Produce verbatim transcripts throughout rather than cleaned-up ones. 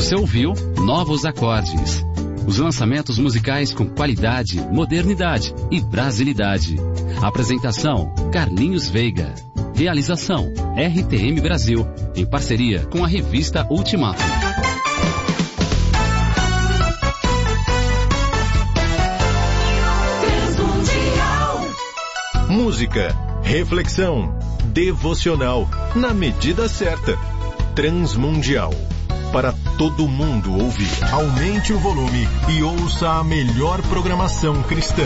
Você ouviu Novos Acordes. Os lançamentos musicais com qualidade, modernidade e brasilidade. Apresentação, Carlinhos Veiga. Realização, R T M Brasil, em parceria com a revista Ultimato. Música, reflexão, devocional, na medida certa. Transmundial. Para todo mundo ouvir. Aumente o volume e ouça a melhor programação cristã.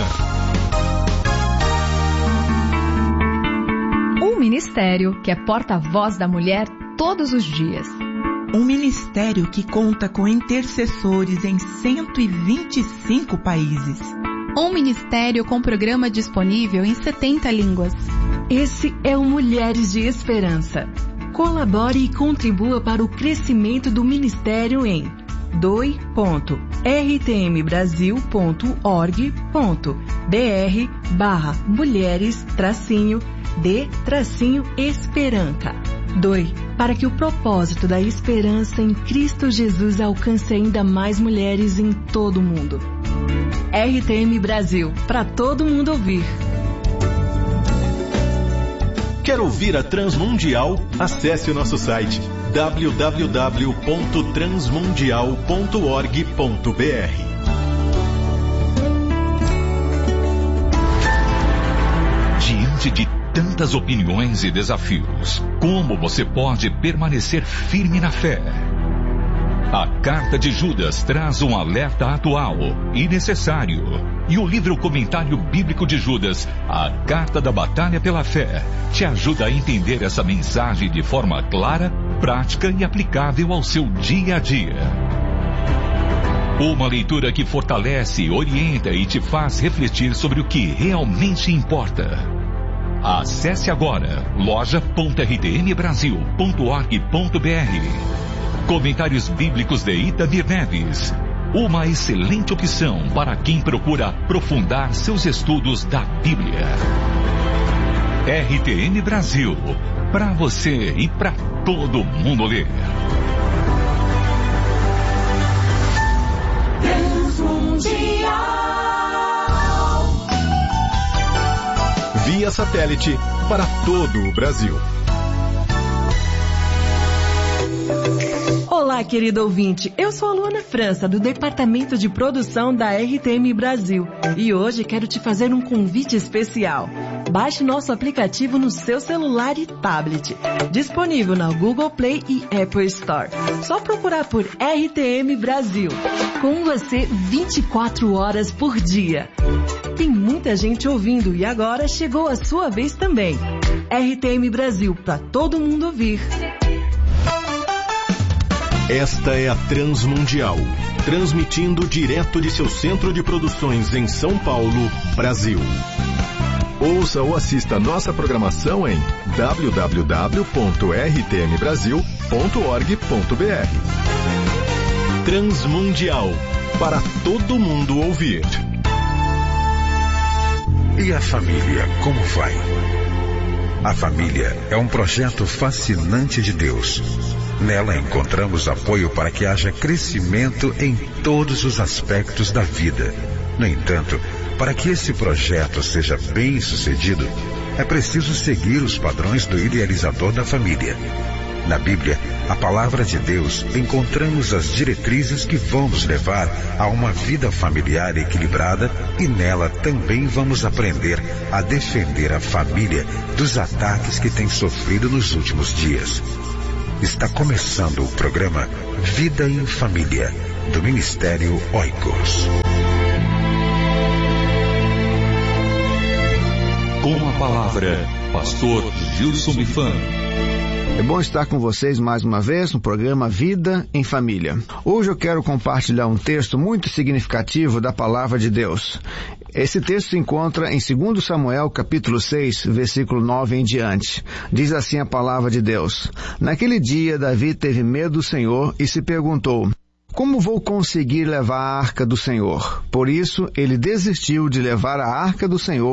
Um ministério que é porta-voz da mulher todos os dias. Um ministério que conta com intercessores em cento e vinte e cinco países. Um ministério com programa disponível em setenta línguas. Esse é o Mulheres de Esperança. Colabore e contribua para o crescimento do ministério em doe ponto r t m brasil ponto org ponto b r barra mulheres tracinho de tracinho esperança. Doe para que o propósito da esperança em Cristo Jesus alcance ainda mais mulheres em todo o mundo. R T M Brasil, para todo mundo ouvir. Quer ouvir a Transmundial? Acesse o nosso site w w w ponto transmundial ponto org ponto b r. Diante de tantas opiniões e desafios, como você pode permanecer firme na fé? A Carta de Judas traz um alerta atual e necessário. E o livro Comentário Bíblico de Judas, a Carta da Batalha pela Fé, te ajuda a entender essa mensagem de forma clara, prática e aplicável ao seu dia a dia. Uma leitura que fortalece, orienta e te faz refletir sobre o que realmente importa. Acesse agora loja ponto r t m brasil ponto org ponto b r. Comentários Bíblicos de Itamir Neves. Uma excelente opção para quem procura aprofundar seus estudos da Bíblia. R T M Brasil. Para você e para todo mundo ler. Via satélite para todo o Brasil. Olá, querido ouvinte. Eu sou a Luana França, do Departamento de Produção da R T M Brasil. E hoje quero te fazer um convite especial. Baixe nosso aplicativo no seu celular e tablet. Disponível na Google Play e Apple Store. Só procurar por R T M Brasil. Com você vinte e quatro horas por dia. Tem muita gente ouvindo e agora chegou a sua vez também. R T M Brasil, para todo mundo ouvir. Esta é a Transmundial, transmitindo direto de seu centro de produções em São Paulo, Brasil. Ouça ou assista nossa programação em w w w ponto r t m brasil ponto org ponto b r. Transmundial, para todo mundo ouvir. E a família, como vai? A família é um projeto fascinante de Deus. Nela encontramos apoio para que haja crescimento em todos os aspectos da vida. No entanto, para que esse projeto seja bem sucedido, é preciso seguir os padrões do idealizador da família. Na Bíblia, a palavra de Deus, encontramos as diretrizes que vão nos levar a uma vida familiar equilibrada e nela também vamos aprender a defender a família dos ataques que tem sofrido nos últimos dias. Está começando o programa Vida em Família, do Ministério Oikos. Com a palavra, Pastor Gilson Bifan. É bom estar com vocês mais uma vez no programa Vida em Família. Hoje eu quero compartilhar um texto muito significativo da Palavra de Deus. Esse texto se encontra em segundo Samuel, capítulo seis, versículo nove em diante. Diz assim a Palavra de Deus: Naquele dia, Davi teve medo do Senhor e se perguntou: como vou conseguir levar a arca do Senhor? Por isso, ele desistiu de levar a arca do Senhor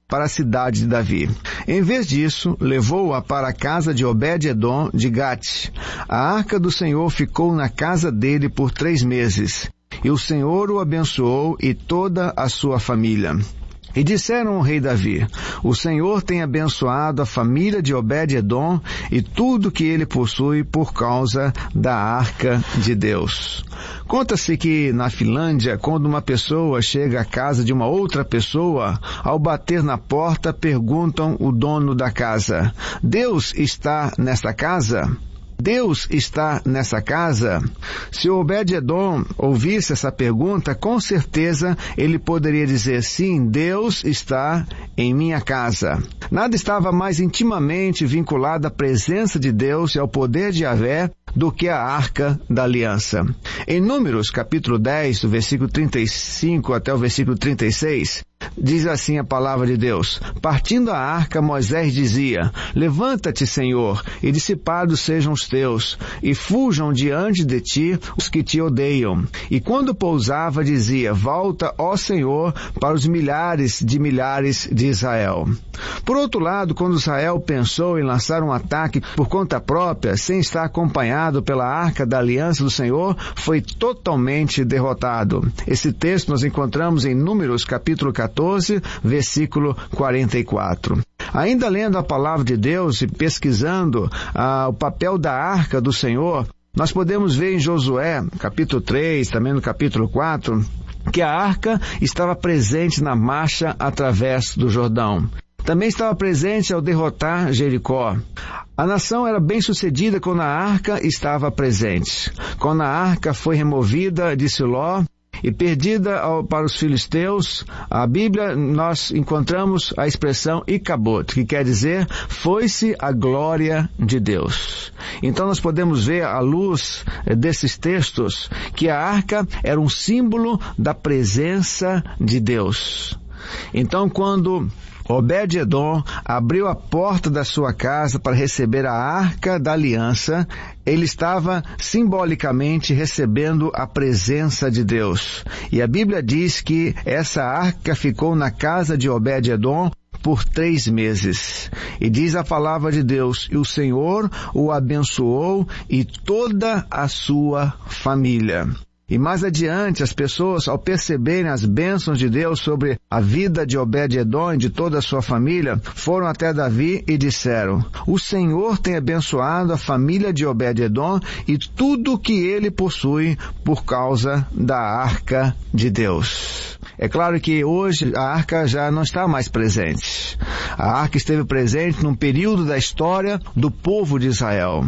para a cidade de Davi. Em vez disso, levou-a para a casa de Obed-edom de Gate. A arca do Senhor ficou na casa dele por três meses. E o Senhor o abençoou e toda a sua família. E disseram ao rei Davi: o Senhor tem abençoado a família de Obed-edom e tudo que ele possui por causa da arca de Deus. Conta-se que na Finlândia, quando uma pessoa chega à casa de uma outra pessoa, ao bater na porta, perguntam o dono da casa: Deus está nesta casa? Deus está nessa casa? Se Obed-edom ouvisse essa pergunta, com certeza ele poderia dizer: sim, Deus está em minha casa. Nada estava mais intimamente vinculado à presença de Deus e ao poder de Yahvé do que a Arca da Aliança. Em Números, capítulo dez, do versículo trinta e cinco até o versículo trinta e seis, diz assim a palavra de Deus: partindo a arca, Moisés dizia: levanta-te, Senhor, e dissipados sejam os teus, e fujam diante de ti os que te odeiam. E quando pousava, dizia: volta, ó Senhor, para os milhares de milhares de Israel. Por outro lado, quando Israel pensou em lançar um ataque por conta própria, sem estar acompanhado pela arca da aliança do Senhor, foi totalmente derrotado. Esse texto nós encontramos em Números, capítulo catorze, versículo quarenta e quatro. Ainda lendo a palavra de Deus e pesquisando ah, o papel da arca do Senhor, nós podemos ver em Josué, capítulo três, também no capítulo quatro, que a arca estava presente na marcha através do Jordão. Também estava presente ao derrotar Jericó. A nação era bem sucedida quando a arca estava presente. Quando a arca foi removida de Siló e perdida ao, para os filisteus, a Bíblia, nós encontramos a expressão Icabod, que quer dizer, foi-se a glória de Deus. Então nós podemos ver, à luz desses textos, que a arca era um símbolo da presença de Deus. Então, quando Obed-edom abriu a porta da sua casa para receber a arca da aliança, ele estava simbolicamente recebendo a presença de Deus. E a Bíblia diz que essa arca ficou na casa de Obed-edom por três meses. E diz a palavra de Deus: e o Senhor o abençoou e toda a sua família. E mais adiante, as pessoas, ao perceberem as bênçãos de Deus sobre a vida de Obed-edom e de toda a sua família, foram até Davi e disseram: o Senhor tem abençoado a família de Obed-edom e tudo o que ele possui por causa da arca de Deus. É claro que hoje a arca já não está mais presente. A arca esteve presente num período da história do povo de Israel.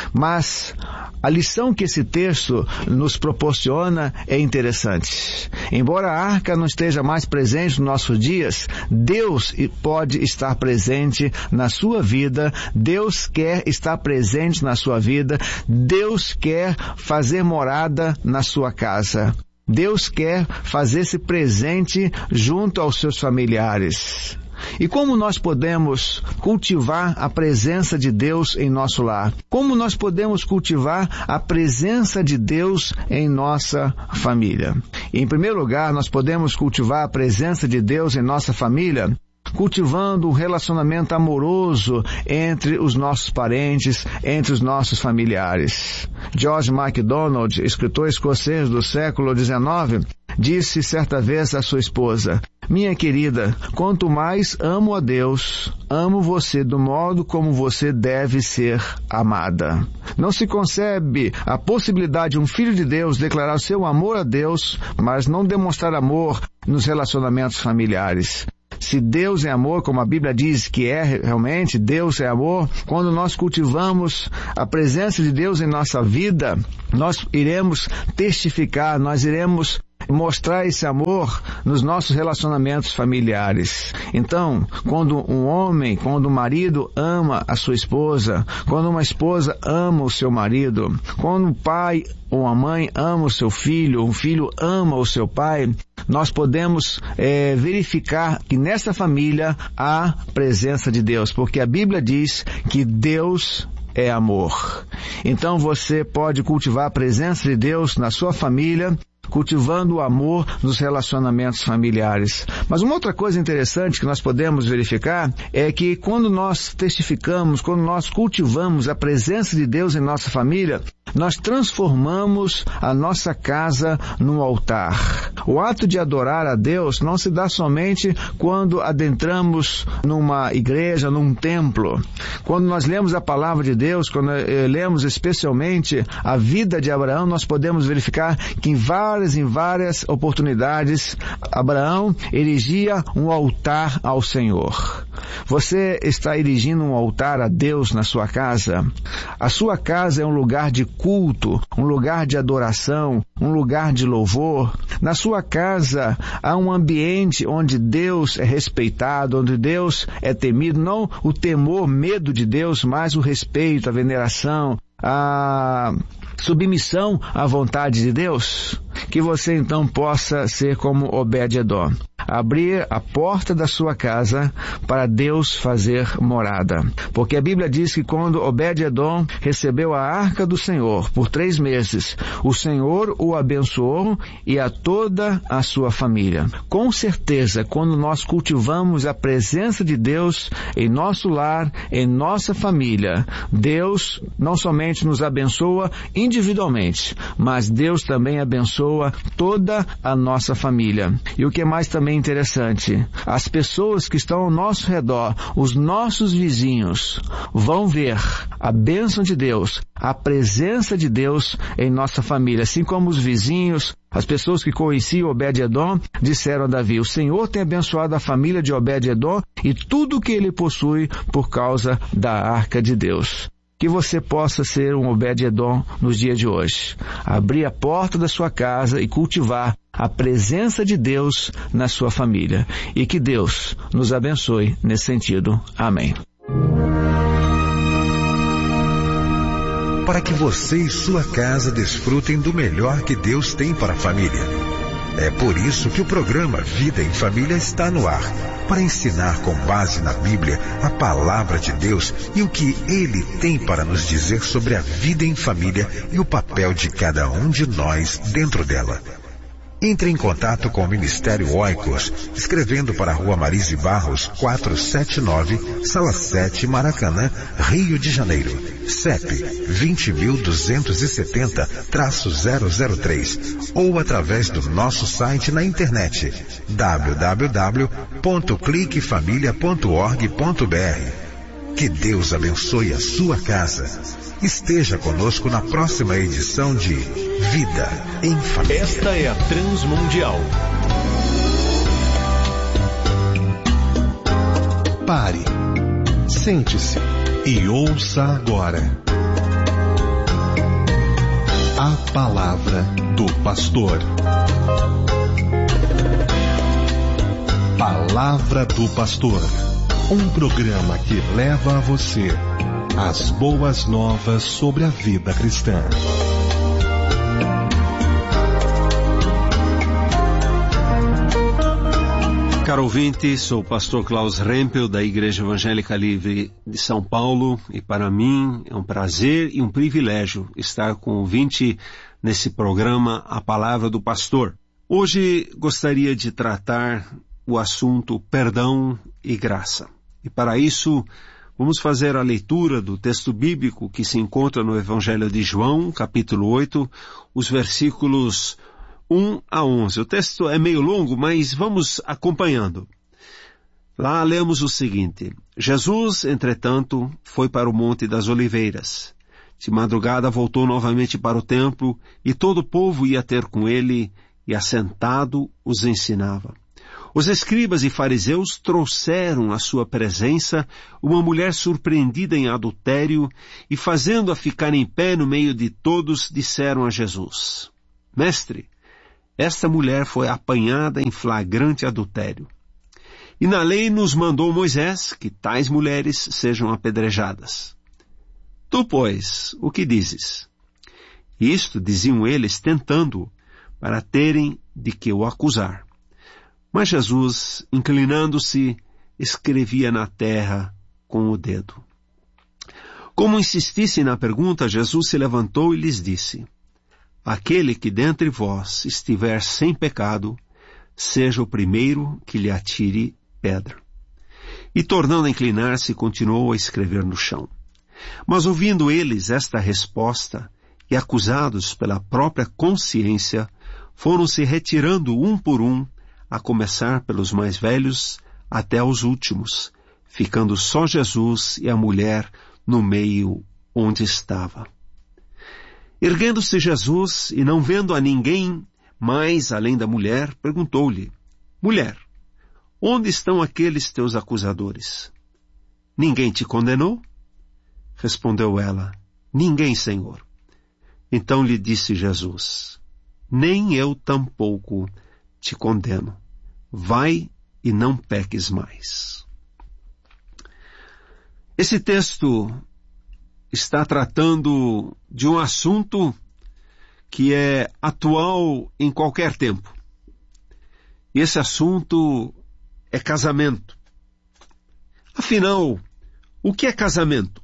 Mas a lição que esse texto nos proporciona é interessante. Embora a arca não esteja mais presente nos nossos dias, Deus pode estar presente na sua vida, Deus quer estar presente na sua vida, Deus quer fazer morada na sua casa. Deus quer fazer-se presente junto aos seus familiares. E como nós podemos cultivar a presença de Deus em nosso lar? Como nós podemos cultivar a presença de Deus em nossa família? E, em primeiro lugar, nós podemos cultivar a presença de Deus em nossa família cultivando um relacionamento amoroso entre os nossos parentes, entre os nossos familiares. George MacDonald, escritor escocês do século dezenove, disse certa vez à sua esposa: minha querida, quanto mais amo a Deus, amo você do modo como você deve ser amada. Não se concebe a possibilidade de um filho de Deus declarar seu amor a Deus, mas não demonstrar amor nos relacionamentos familiares. Se Deus é amor, como a Bíblia diz que é realmente, Deus é amor, quando nós cultivamos a presença de Deus em nossa vida, nós iremos testificar, nós iremos mostrar esse amor nos nossos relacionamentos familiares. Então, quando um homem, quando um marido ama a sua esposa, quando uma esposa ama o seu marido, quando um pai ou a mãe ama o seu filho, um filho ama o seu pai, nós podemos é, verificar que nessa família há presença de Deus, porque a Bíblia diz que Deus é amor. Então você pode cultivar a presença de Deus na sua família, cultivando o amor nos relacionamentos familiares. Mas uma outra coisa interessante que nós podemos verificar é que quando nós testificamos, quando nós cultivamos a presença de Deus em nossa família, nós transformamos a nossa casa num altar. O ato de adorar a Deus não se dá somente quando adentramos numa igreja, num templo. Quando nós lemos a palavra de Deus, quando eh, lemos especialmente a vida de Abraão, nós podemos verificar que em várias, em várias oportunidades, Abraão erigia um altar ao Senhor. Você está erigindo um altar a Deus na sua casa? A sua casa é um lugar de culto, um lugar de adoração, um lugar de louvor. Na sua casa há um ambiente onde Deus é respeitado, onde Deus é temido, não o temor, medo de Deus, mas o respeito, a veneração, a submissão à vontade de Deus. Que você então possa ser como Obed-edom, abrir a porta da sua casa para Deus fazer morada. Porque a Bíblia diz que quando Obed-edom recebeu a arca do Senhor por três meses, o Senhor o abençoou e a toda a sua família. Com certeza, quando nós cultivamos a presença de Deus em nosso lar, em nossa família, Deus não somente nos abençoa individualmente, mas Deus também abençoa toda a nossa família. E o que é mais também interessante, as pessoas que estão ao nosso redor, os nossos vizinhos, vão ver a bênção de Deus, a presença de Deus em nossa família. Assim como os vizinhos, as pessoas que conheciam Obed-edom, disseram a Davi: o Senhor tem abençoado a família de Obed-edom e tudo o que ele possui por causa da arca de Deus. Que você possa ser um Obed-edom nos dias de hoje. Abrir a porta da sua casa e cultivar a presença de Deus na sua família. E que Deus nos abençoe nesse sentido. Amém. Para que você e sua casa desfrutem do melhor que Deus tem para a família. É por isso que o programa Vida em Família está no ar, para ensinar com base na Bíblia a palavra de Deus e o que Ele tem para nos dizer sobre a vida em família e o papel de cada um de nós dentro dela. Entre em contato com o Ministério Oikos, escrevendo para a Rua Marise Barros, quatrocentos e setenta e nove, Sala sete, Maracanã, Rio de Janeiro. C E P vinte mil duzentos e setenta, zero zero três, ou através do nosso site na internet w w w ponto clique família ponto org ponto b r. Que Deus abençoe a sua casa. Esteja conosco na próxima edição de Vida em Família. Esta é a Transmundial. Pare, sente-se e ouça agora a palavra do pastor. Palavra do Pastor, um programa que leva a você as boas novas sobre a vida cristã. Caro ouvinte, sou o pastor Klaus Rempel, da Igreja Evangélica Livre de São Paulo, e para mim é um prazer e um privilégio estar com o ouvinte nesse programa A Palavra do Pastor. Hoje gostaria de tratar o assunto perdão e graça. E para isso, vamos fazer a leitura do texto bíblico que se encontra no Evangelho de João, capítulo oito, os versículos um a onze. O texto é meio longo, mas vamos acompanhando. Lá lemos o seguinte: Jesus, entretanto, foi para o Monte das Oliveiras. De madrugada voltou novamente para o templo, e todo o povo ia ter com ele, e assentado os ensinava. Os escribas e fariseus trouxeram à sua presença uma mulher surpreendida em adultério, e fazendo-a ficar em pé no meio de todos, disseram a Jesus: Mestre, esta mulher foi apanhada em flagrante adultério. E na lei nos mandou Moisés que tais mulheres sejam apedrejadas. Tu, pois, o que dizes? Isto diziam eles, tentando-o, para terem de que o acusar. Mas Jesus, inclinando-se, escrevia na terra com o dedo. Como insistissem na pergunta, Jesus se levantou e lhes disse: aquele que dentre vós estiver sem pecado, seja o primeiro que lhe atire pedra. E tornando a inclinar-se, continuou a escrever no chão. Mas ouvindo eles esta resposta, e acusados pela própria consciência, foram se retirando um por um, a começar pelos mais velhos até os últimos, ficando só Jesus e a mulher no meio onde estava. Erguendo-se Jesus e não vendo a ninguém mais além da mulher, perguntou-lhe: Mulher, onde estão aqueles teus acusadores? Ninguém te condenou? Respondeu ela: Ninguém, Senhor. Então lhe disse Jesus: Nem eu tampouco te condeno. Vai e não peques mais. Esse texto está tratando de um assunto que é atual em qualquer tempo. E esse assunto é casamento. Afinal, o que é casamento?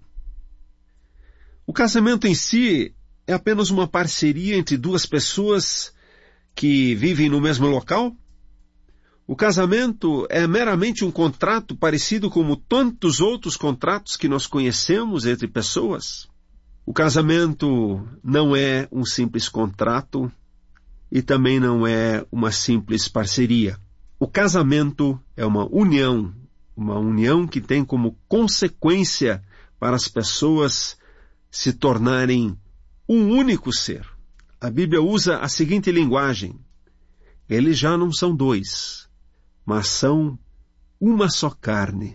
O casamento em si é apenas uma parceria entre duas pessoas que vivem no mesmo local? O casamento é meramente um contrato parecido como tantos outros contratos que nós conhecemos entre pessoas? O casamento não é um simples contrato e também não é uma simples parceria. O casamento é uma união, uma união que tem como consequência para as pessoas se tornarem um único ser. A Bíblia usa a seguinte linguagem: eles já não são dois, mas são uma só carne.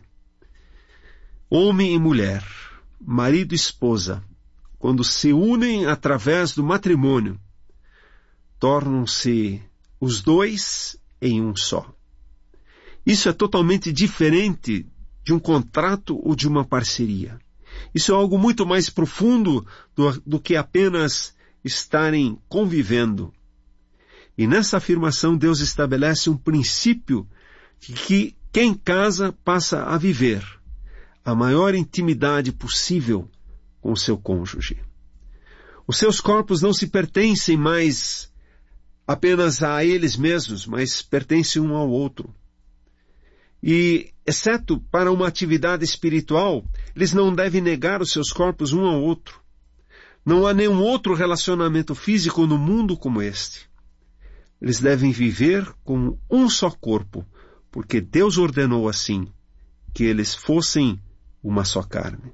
Homem e mulher, marido e esposa, quando se unem através do matrimônio, tornam-se os dois em um só. Isso é totalmente diferente de um contrato ou de uma parceria. Isso é algo muito mais profundo do, do que apenas estarem convivendo. E nessa afirmação Deus estabelece um princípio de que quem casa passa a viver a maior intimidade possível com o seu cônjuge. Os seus corpos não se pertencem mais apenas a eles mesmos, mas pertencem um ao outro. E, exceto para uma atividade espiritual, eles não devem negar os seus corpos um ao outro. Não há nenhum outro relacionamento físico no mundo como este. Eles devem viver como um só corpo, porque Deus ordenou assim, que eles fossem uma só carne.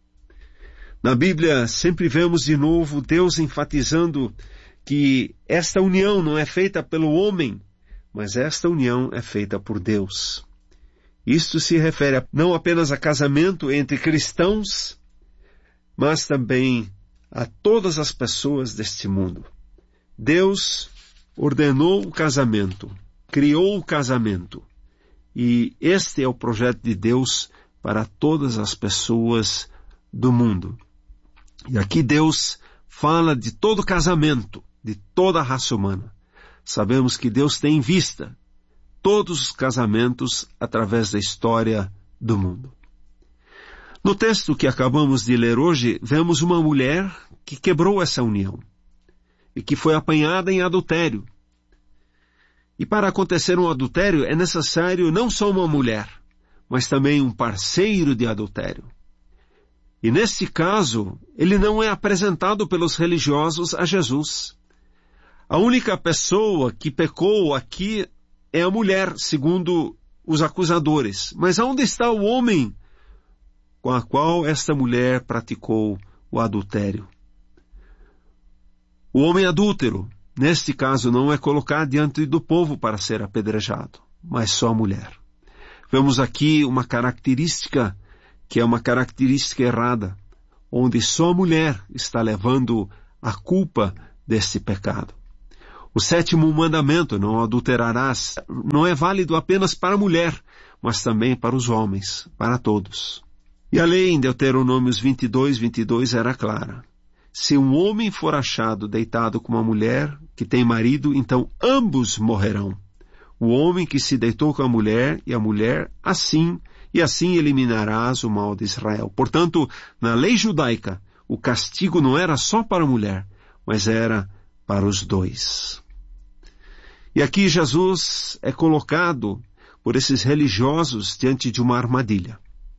Na Bíblia, sempre vemos de novo Deus enfatizando que esta união não é feita pelo homem, mas esta união é feita por Deus. Isto se refere a, não apenas a casamento entre cristãos, mas também a todas as pessoas deste mundo. Deus ordenou o casamento, criou o casamento, e este é o projeto de Deus para todas as pessoas do mundo. E aqui Deus fala de todo casamento, de toda a raça humana. Sabemos que Deus tem em vista todos os casamentos através da história do mundo. No texto que acabamos de ler hoje, vemos uma mulher que quebrou essa união e que foi apanhada em adultério. E para acontecer um adultério é necessário não só uma mulher, mas também um parceiro de adultério. E neste caso, ele não é apresentado pelos religiosos a Jesus. A única pessoa que pecou aqui é a mulher, segundo os acusadores. Mas aonde está o homem com a qual esta mulher praticou o adultério? O homem adúltero, neste caso, não é colocado diante do povo para ser apedrejado, mas só a mulher. Vemos aqui uma característica que é uma característica errada, onde só a mulher está levando a culpa deste pecado. O sétimo mandamento, não adulterarás, não é válido apenas para a mulher, mas também para os homens, para todos. E a lei em Deuteronômios vinte e dois, vinte e dois era clara. Se um homem for achado deitado com uma mulher que tem marido, então ambos morrerão. O homem que se deitou com a mulher e a mulher assim, e assim eliminarás o mal de Israel. Portanto, na lei judaica, o castigo não era só para a mulher, mas era para os dois. E aqui Jesus é colocado por esses religiosos diante de uma armadilha.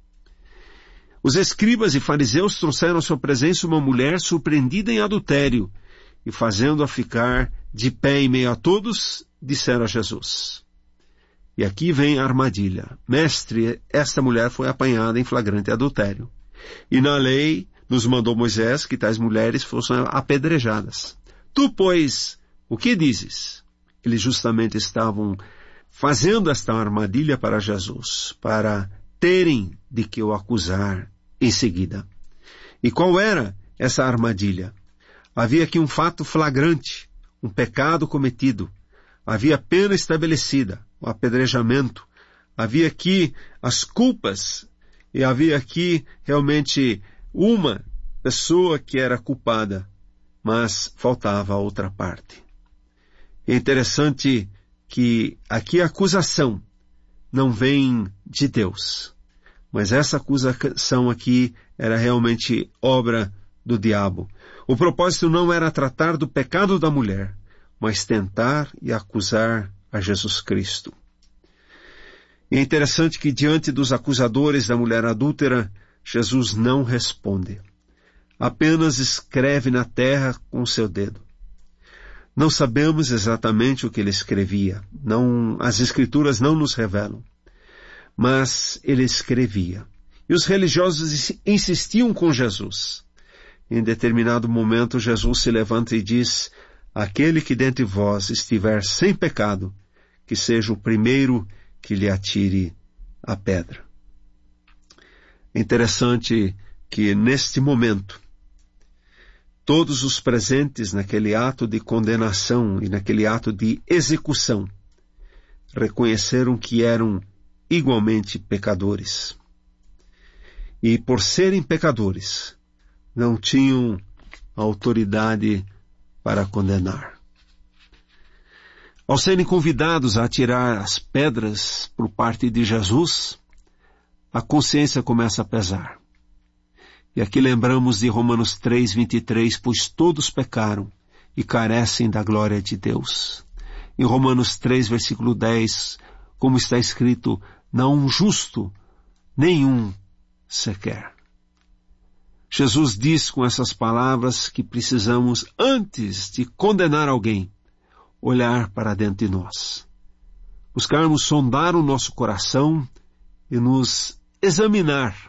Os escribas e fariseus trouxeram à sua presença uma mulher surpreendida em adultério e, fazendo-a ficar de pé em meio a todos, disseram a Jesus. E aqui vem a armadilha. Mestre, esta mulher foi apanhada em flagrante adultério. E na lei nos mandou Moisés que tais mulheres fossem apedrejadas. Tu, pois, o que dizes? Eles justamente estavam fazendo esta armadilha para Jesus, para terem de que o acusar em seguida. E qual era essa armadilha? Havia aqui um fato flagrante, um pecado cometido. Havia pena estabelecida, o apedrejamento. Havia aqui as culpas, e havia aqui realmente uma pessoa que era culpada, mas faltava a outra parte. É interessante que aqui a acusação não vem de Deus, mas essa acusação aqui era realmente obra do diabo. O propósito não era tratar do pecado da mulher, mas tentar e acusar a Jesus Cristo. E é interessante que diante dos acusadores da mulher adúltera, Jesus não responde. Apenas escreve na terra com seu dedo. Não sabemos exatamente o que ele escrevia. Não, as escrituras não nos revelam. Mas ele escrevia. E os religiosos insistiam com Jesus. Em determinado momento, Jesus se levanta e diz: aquele que dentre vós estiver sem pecado, que seja o primeiro que lhe atire a pedra. É interessante que neste momento, todos os presentes naquele ato de condenação e naquele ato de execução reconheceram que eram igualmente pecadores. E por serem pecadores, não tinham autoridade para condenar. Ao serem convidados a atirar as pedras por parte de Jesus, a consciência começa a pesar. E aqui lembramos de Romanos três, vinte e três, pois todos pecaram e carecem da glória de Deus. Em Romanos três, versículo dez, como está escrito, não um justo, nenhum sequer. Jesus diz com essas palavras que precisamos, antes de condenar alguém, olhar para dentro de nós. Buscarmos sondar o nosso coração e nos examinar.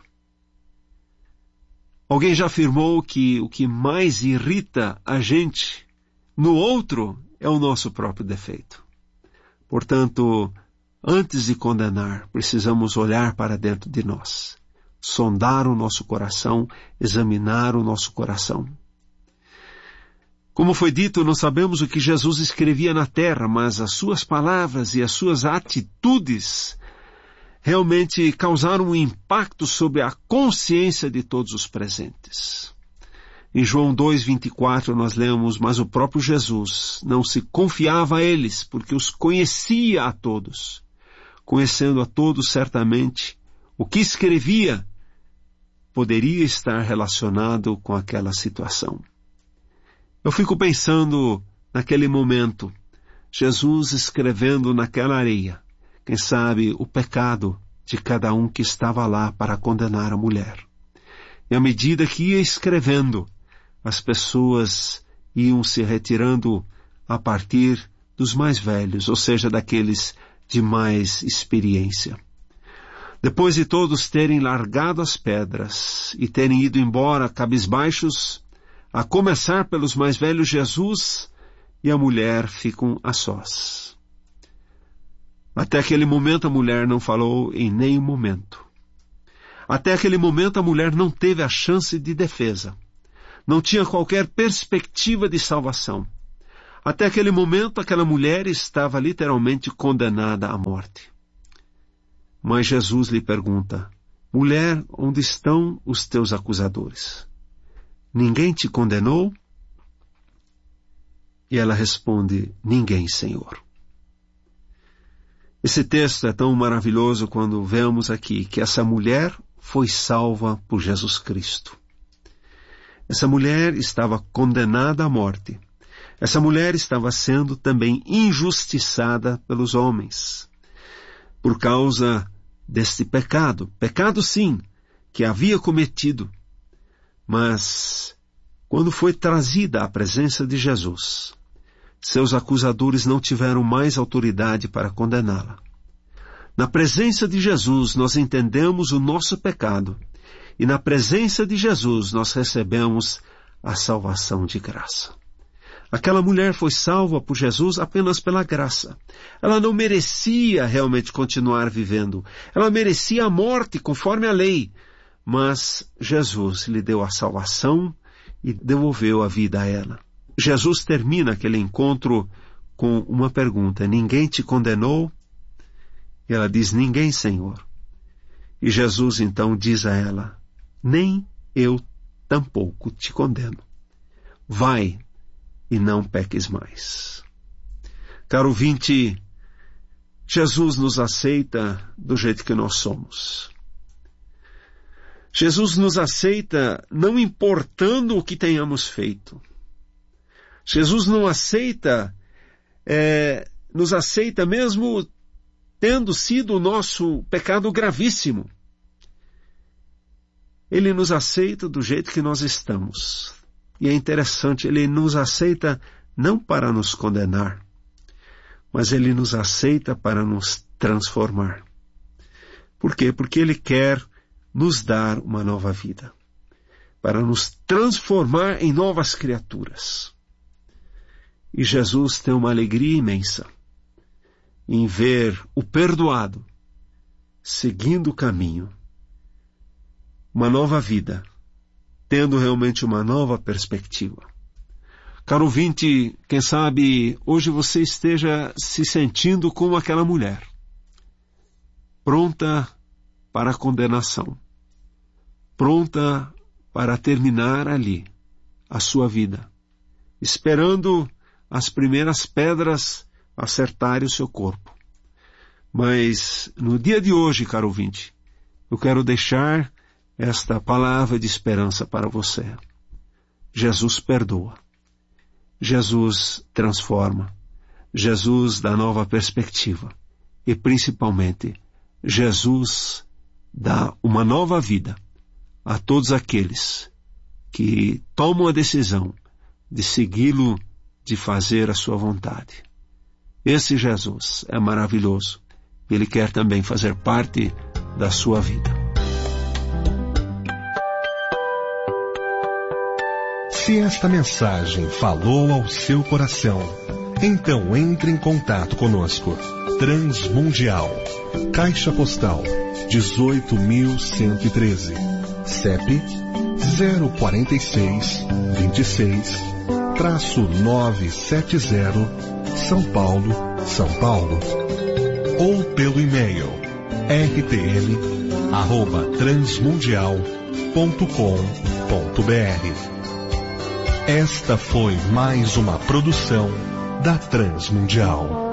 Alguém já afirmou que o que mais irrita a gente no outro é o nosso próprio defeito. Portanto, antes de condenar, precisamos olhar para dentro de nós. Sondar o nosso coração, examinar o nosso coração. Como foi dito, não sabemos o que Jesus escrevia na terra, mas as suas palavras e as suas atitudes realmente causaram um impacto sobre a consciência de todos os presentes. Em João dois, vinte e quatro nós lemos, mas o próprio Jesus não se confiava a eles, porque os conhecia a todos. Conhecendo a todos certamente, o que escrevia poderia estar relacionado com aquela situação. Eu fico pensando naquele momento, Jesus escrevendo naquela areia, quem sabe o pecado de cada um que estava lá para condenar a mulher. E à medida que ia escrevendo, as pessoas iam se retirando a partir dos mais velhos, ou seja, daqueles de mais experiência. Depois de todos terem largado as pedras e terem ido embora cabisbaixos, a começar pelos mais velhos, Jesus e a mulher ficam a sós. Até aquele momento a mulher não falou em nenhum momento. Até aquele momento a mulher não teve a chance de defesa. Não tinha qualquer perspectiva de salvação. Até aquele momento aquela mulher estava literalmente condenada à morte. Mas Jesus lhe pergunta, mulher, onde estão os teus acusadores? Ninguém te condenou? E ela responde, ninguém, Senhor. Esse texto é tão maravilhoso quando vemos aqui que essa mulher foi salva por Jesus Cristo. Essa mulher estava condenada à morte. Essa mulher estava sendo também injustiçada pelos homens por causa deste pecado. Pecado, sim, que havia cometido. Mas, quando foi trazida à presença de Jesus, seus acusadores não tiveram mais autoridade para condená-la. Na presença de Jesus, nós entendemos o nosso pecado. E na presença de Jesus, nós recebemos a salvação de graça. Aquela mulher foi salva por Jesus apenas pela graça. Ela não merecia realmente continuar vivendo. Ela merecia a morte conforme a lei. Mas Jesus lhe deu a salvação e devolveu a vida a ela. Jesus termina aquele encontro com uma pergunta: ninguém te condenou? E ela diz: ninguém, Senhor. E Jesus então diz a ela: nem eu tampouco te condeno. Vai e não peques mais. Caro ouvinte, Jesus nos aceita do jeito que nós somos. Jesus nos aceita não importando o que tenhamos feito. Jesus não aceita, é, nos aceita mesmo tendo sido o nosso pecado gravíssimo. Ele nos aceita do jeito que nós estamos. E é interessante, Ele nos aceita não para nos condenar, mas Ele nos aceita para nos transformar. Por quê? Porque Ele quer nos dar uma nova vida, para nos transformar em novas criaturas. E Jesus tem uma alegria imensa em ver o perdoado seguindo o caminho, uma nova vida, tendo realmente uma nova perspectiva. Caro ouvinte, quem sabe hoje você esteja se sentindo como aquela mulher, pronta para a condenação, pronta para terminar ali a sua vida, esperando as primeiras pedras acertarem o seu corpo. Mas no dia de hoje, caro ouvinte, eu quero deixar esta palavra de esperança para você. Jesus perdoa. Jesus transforma. Jesus dá nova perspectiva. E principalmente, Jesus dá uma nova vida a todos aqueles que tomam a decisão de segui-lo, de fazer a sua vontade. Esse Jesus é maravilhoso. Ele quer também fazer parte da sua vida. Se esta mensagem falou ao seu coração, então entre em contato conosco. Transmundial, Caixa Postal dezoito mil cento e treze, C E P zero quatro seis, vinte e seis, novecentos e setenta, São Paulo, São Paulo. Ou pelo e-mail r t m arroba transmundial ponto com ponto b r. Esta foi mais uma produção da Transmundial.